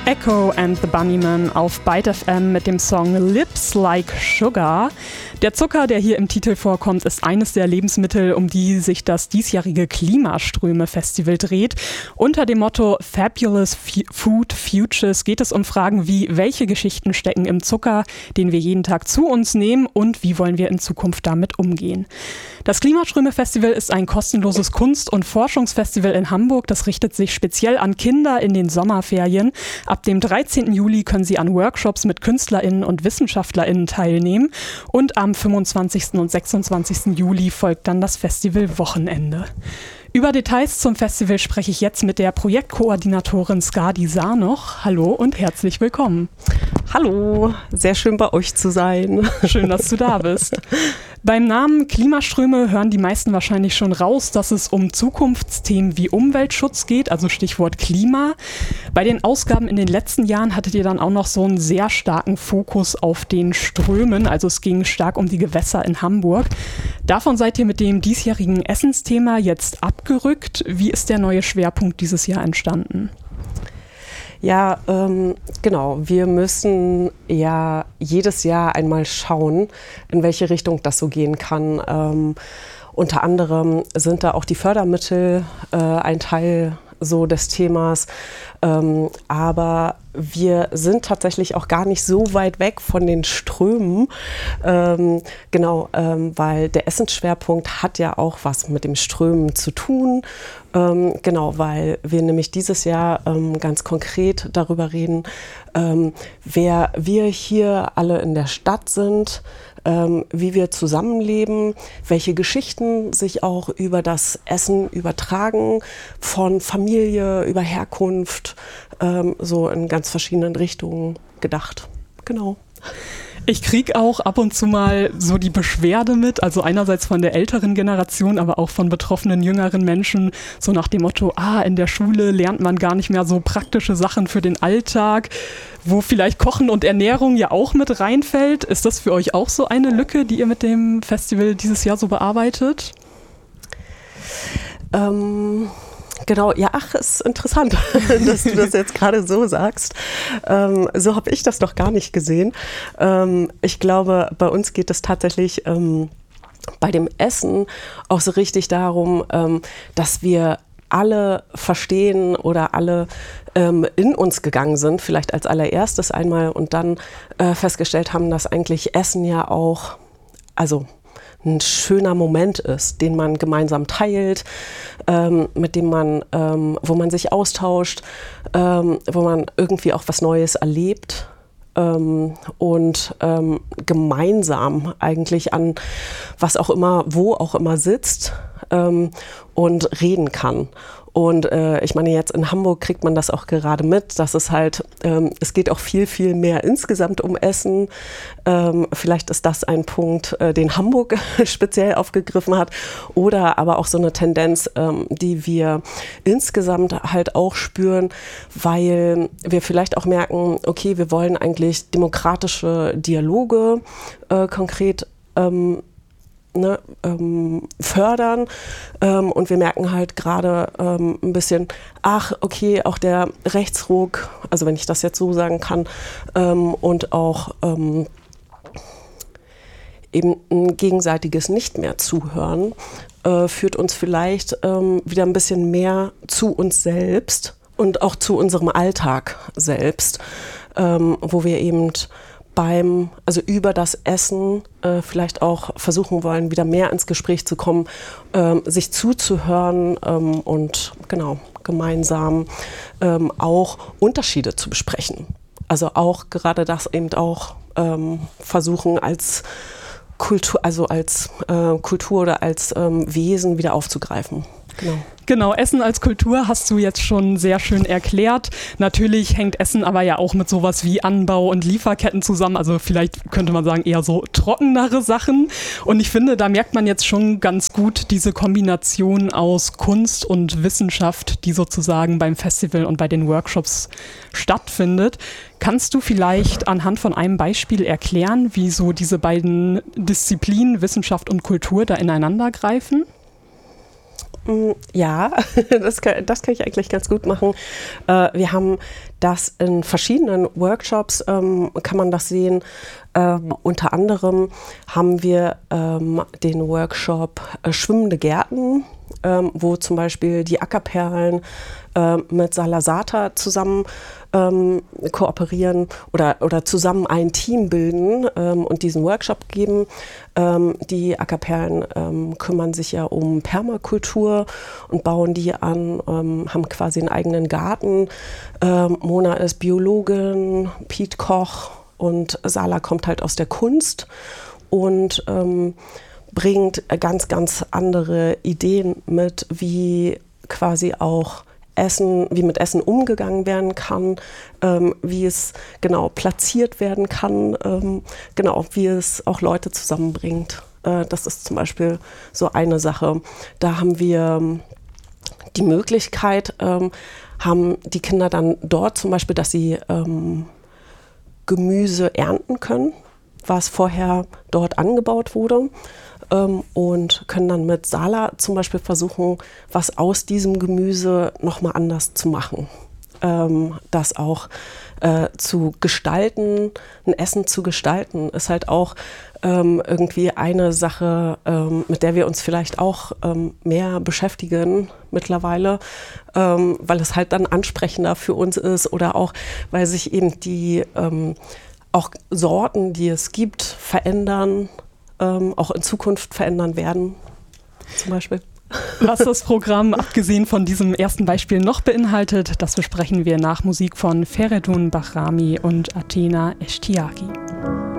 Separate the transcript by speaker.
Speaker 1: Echo and the Bunnymen auf Byte FM mit dem Song Lips Like Sugar. Der Zucker, der hier im Titel vorkommt, ist eines der Lebensmittel, um die sich das diesjährige Klimaströme-Festival dreht. Unter dem Motto Fabulous Food Futures geht es um Fragen wie, welche Geschichten stecken im Zucker, den wir jeden Tag zu uns nehmen, und wie wollen wir in Zukunft damit umgehen. Das Klimaströme-Festival ist ein kostenloses Kunst- und Forschungsfestival in Hamburg. Das richtet sich speziell an Kinder in den Sommerferien. Ab dem 13. Juli können sie an Workshops mit KünstlerInnen und WissenschaftlerInnen teilnehmen. Und am 25. und 26. Juli folgt dann das Festival-Wochenende. Über Details zum Festival spreche ich jetzt mit der Projektkoordinatorin Skadi Sarnoch. Hallo und herzlich willkommen.
Speaker 2: Hallo, sehr schön bei euch zu sein.
Speaker 1: Schön, dass du da bist. Beim Namen Klimaströme hören die meisten wahrscheinlich schon raus, dass es um Zukunftsthemen wie Umweltschutz geht, also Stichwort Klima. Bei den Ausgaben in den letzten Jahren hattet ihr dann auch noch so einen sehr starken Fokus auf den Strömen, also es ging stark um die Gewässer in Hamburg. Davon seid ihr mit dem diesjährigen Essensthema jetzt abgerückt. Wie ist der neue Schwerpunkt dieses Jahr entstanden?
Speaker 2: Ja, genau. Wir müssen ja jedes Jahr einmal schauen, in welche Richtung das so gehen kann. Unter anderem sind da auch die Fördermittel ein Teil so des Themas. Aber wir sind tatsächlich auch gar nicht so weit weg von den Strömen, weil der Essensschwerpunkt hat ja auch was mit dem Strömen zu tun. Weil wir nämlich dieses Jahr ganz konkret darüber reden, wer wir hier alle in der Stadt sind, wie wir zusammenleben, welche Geschichten sich auch über das Essen übertragen, von Familie über Herkunft, so in ganz verschiedenen Richtungen gedacht. Genau.
Speaker 1: Ich kriege auch ab und zu mal so die Beschwerde mit, also einerseits von der älteren Generation, aber auch von betroffenen jüngeren Menschen, so nach dem Motto, in der Schule lernt man gar nicht mehr so praktische Sachen für den Alltag, wo vielleicht Kochen und Ernährung ja auch mit reinfällt. Ist das für euch auch so eine Lücke, die ihr mit dem Festival dieses Jahr so bearbeitet?
Speaker 2: Genau, ja, ist interessant, dass du das jetzt gerade so sagst. So habe ich das noch gar nicht gesehen. Ich glaube, bei uns geht es tatsächlich bei dem Essen auch so richtig darum, dass wir alle verstehen oder alle in uns gegangen sind, vielleicht als allererstes einmal, und dann festgestellt haben, dass eigentlich Essen ja auch, ein schöner Moment ist, den man gemeinsam teilt, mit dem man, wo man sich austauscht, wo man irgendwie auch was Neues erlebt und gemeinsam eigentlich an was auch immer, wo auch immer sitzt und reden kann. Und ich meine, jetzt in Hamburg kriegt man das auch gerade mit, dass es halt, es geht auch viel, viel mehr insgesamt um Essen. Vielleicht ist das ein Punkt, den Hamburg speziell aufgegriffen hat. Oder aber auch so eine Tendenz, die wir insgesamt halt auch spüren, weil wir vielleicht auch merken, okay, wir wollen eigentlich demokratische Dialoge konkret fördern, und wir merken halt gerade ein bisschen, auch der Rechtsruck, also wenn ich das jetzt so sagen kann, und auch eben ein gegenseitiges nicht mehr zuhören, führt uns vielleicht wieder ein bisschen mehr zu uns selbst und auch zu unserem Alltag selbst, wo wir eben über das Essen vielleicht auch versuchen wollen, wieder mehr ins Gespräch zu kommen, sich zuzuhören und gemeinsam auch Unterschiede zu besprechen. Also auch gerade das eben auch versuchen als Kultur, Kultur oder als Wesen wieder aufzugreifen.
Speaker 1: Genau, Essen als Kultur hast du jetzt schon sehr schön erklärt. Natürlich hängt Essen aber ja auch mit sowas wie Anbau und Lieferketten zusammen. Also vielleicht könnte man sagen, eher so trockenere Sachen. Und ich finde, da merkt man jetzt schon ganz gut diese Kombination aus Kunst und Wissenschaft, die sozusagen beim Festival und bei den Workshops stattfindet. Kannst du vielleicht anhand von einem Beispiel erklären, wie so diese beiden Disziplinen, Wissenschaft und Kultur, da ineinander greifen?
Speaker 2: Ja, das kann ich eigentlich ganz gut machen. Wir haben das in verschiedenen Workshops, kann man das sehen. Unter anderem haben wir den Workshop Schwimmende Gärten, wo zum Beispiel die Ackerperlen mit Salasata zusammen kooperieren oder zusammen ein Team bilden und diesen Workshop geben. Die Ackerperlen kümmern sich ja um Permakultur und bauen die an, haben quasi einen eigenen Garten. Mona ist Biologin, Piet Koch und Sala kommt halt aus der Kunst und bringt ganz, ganz andere Ideen mit, wie quasi auch wie mit Essen umgegangen werden kann, wie es genau platziert werden kann, genau, wie es auch Leute zusammenbringt. Das ist zum Beispiel so eine Sache. Da haben wir die Möglichkeit, haben die Kinder dann dort zum Beispiel, dass sie Gemüse ernten können, was vorher dort angebaut wurde. Und können dann mit Sala zum Beispiel versuchen, was aus diesem Gemüse nochmal anders zu machen. Das auch zu gestalten, ein Essen zu gestalten, ist halt auch irgendwie eine Sache, mit der wir uns vielleicht auch mehr beschäftigen mittlerweile, weil es halt dann ansprechender für uns ist oder auch, weil sich eben die auch Sorten, die es gibt, verändern, auch in Zukunft verändern werden, zum Beispiel.
Speaker 1: Was das Programm abgesehen von diesem ersten Beispiel noch beinhaltet, das besprechen wir nach Musik von Feridun Bahrami und Athena Eshtiaki.